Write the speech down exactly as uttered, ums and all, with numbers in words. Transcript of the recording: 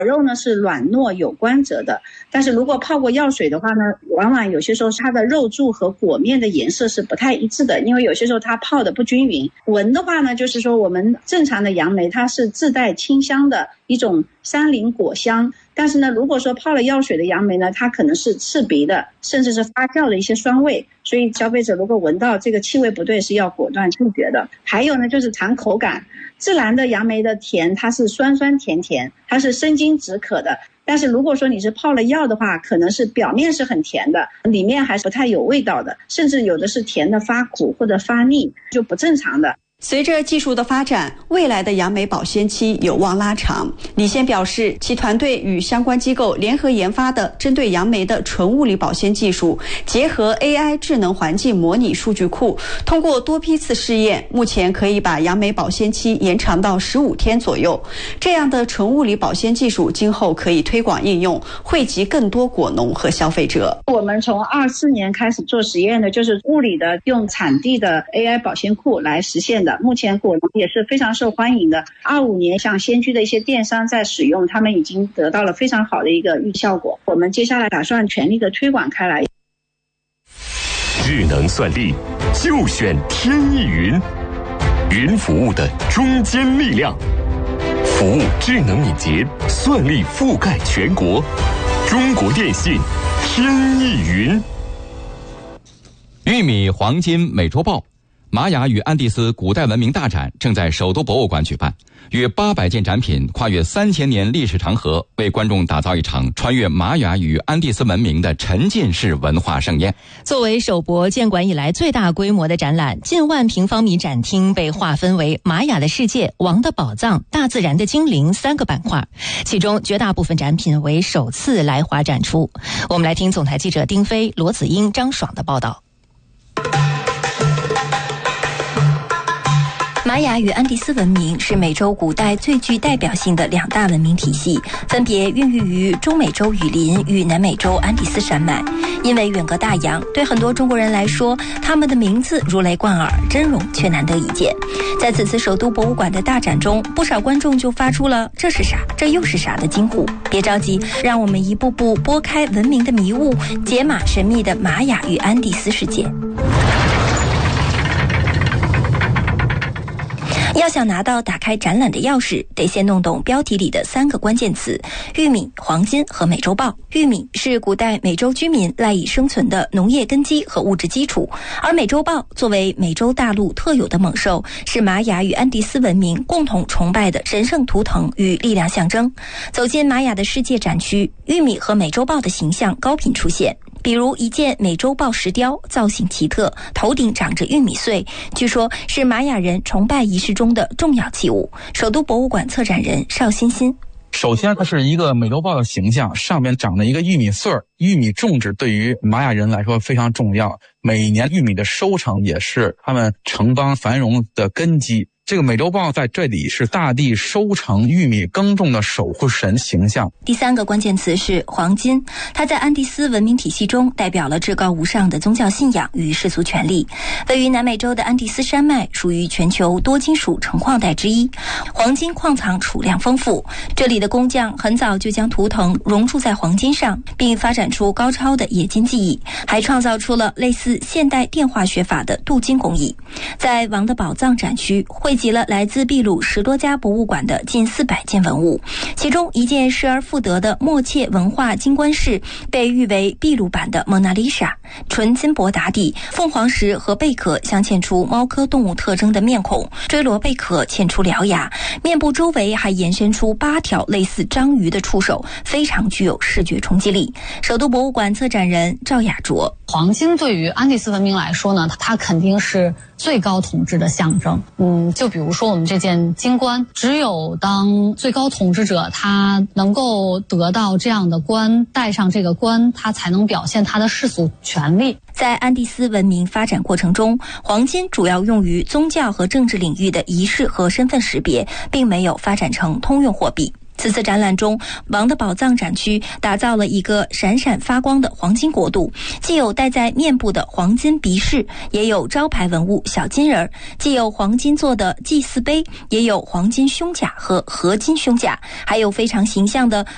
肉呢是软糯有光泽的，但是如果泡过药水的话呢，往往有些时候它的肉柱和果面的颜色是不太一致的，因为有些时候它泡的不均匀。闻的话呢，就是说我们正常的杨梅它是自带清香的一种山林果香，但是呢，如果说泡了药水的杨梅呢，它可能是刺鼻的，甚至是发酵的一些酸味，所以消费者如果闻到这个气味不对，是要果断拒绝的。还有呢，就是尝口感，自然的杨梅的甜，它是酸酸甜甜，它是生津止渴的。但是如果说你是泡了药的话，可能是表面是很甜的，里面还是不太有味道的，甚至有的是甜的发苦或者发腻，就不正常的。 随着技术的发展，未来的杨梅保鲜期有望拉长。李先表示，其团队与相关机构联合研发的针对杨梅的纯物理保鲜技术，结合 A I 智能环境模拟数据库，通过多批次试验，目前可以把杨梅保鲜期延长到十五天左右。这样的纯物理保鲜技术今后可以推广应用，惠及更多果农和消费者。 我们从二四年开始做实验的，就是物理的用产地的 A I 保鲜库来实现的。目前果农也是非常受欢迎的，二五年像先驱的一些电商在使用，他们已经得到了非常好的一个效果。我们接下来打算全力的推广开来。 智能算力就选天翼云，云服务的中坚力量，服务智能敏捷，算力覆盖全国。中国电信天翼云。 玉米、黄金、美洲豹。玛雅与安第斯古代文明大展正在首都博物馆举办，约八百件展品跨越三千年历史长河，为观众打造一场穿越玛雅与安第斯文明的沉浸式文化盛宴。 作为首博建馆以来最大规模的展览，近万平方米展厅被划分为玛雅的世界、王的宝藏、大自然的精灵三个板块，其中绝大部分展品为首次来华展出。我们来听总台记者丁飞、罗子英、张爽的报道。 玛雅与安第斯文明是美洲古代最具代表性的两大文明体系，分别孕育于中美洲雨林与南美洲安第斯山脉。因为远隔大洋，对很多中国人来说，他们的名字如雷贯耳，真容却难得一见。在此次首都博物馆的大展中，不少观众就发出了这是啥，这又是啥的惊呼。别着急，让我们一步步拨开文明的迷雾，解码神秘的玛雅与安第斯世界。要想拿到打开展览的钥匙，得先弄懂标题里的三个关键词：玉米、黄金和美洲豹。玉米是古代美洲居民赖以生存的农业根基和物质基础，而美洲豹作为美洲大陆特有的猛兽，是玛雅与安第斯文明共同崇拜的神圣图腾与力量象征。走进玛雅的世界展区，玉米和美洲豹的形象高频出现。比如一件美洲豹石雕，造型奇特，头顶长着玉米穗，据说是玛雅人崇拜仪式中的重要器物。首都博物馆策展人邵欣欣。 首先它是一个美洲豹的形象，上面长着一个玉米穗儿。玉米种植对于玛雅人来说非常重要，每年玉米的收成也是他们城邦繁荣的根基。这个美洲豹在这里是大地收成玉米耕种的守护神形象。 第三个关键词是黄金，它在安第斯文明体系中代表了至高无上的宗教信仰与世俗权利。位于南美洲的安第斯山脉属于全球多金属成矿带之一，黄金矿藏储量丰富。这里的工匠很早就将图腾熔铸在黄金上，并发展出高超的冶金技艺，还创造出了类似现代电化学法的镀金工艺。在王的宝藏展区汇集了来自秘鲁十多家博物馆的近四百件文物，其中一件失而复得的默切文化金冠饰被誉为秘鲁版的蒙娜丽莎，纯金箔打底，凤凰石和贝壳镶嵌出猫科动物特征的面孔，锥螺贝壳嵌出獠牙，面部周围还延伸出八条类似章鱼的触手，非常具有视觉冲击力。首都博物馆策展人赵雅卓。 黄金对于安第斯文明来说呢，它肯定是最高统治的象征。嗯，就比如说我们这件金冠，只有当最高统治者他能够得到这样的冠，戴上这个冠，他才能表现他的世俗权利。 在安第斯文明发展过程中，黄金主要用于宗教和政治领域的仪式和身份识别，并没有发展成通用货币。此次展览中，王的宝藏展区打造了一个闪闪发光的黄金国度，既有戴在面部的黄金鼻饰，也有招牌文物小金人，既有黄金做的祭祀杯，也有黄金胸甲和合金胸甲，还有非常形象的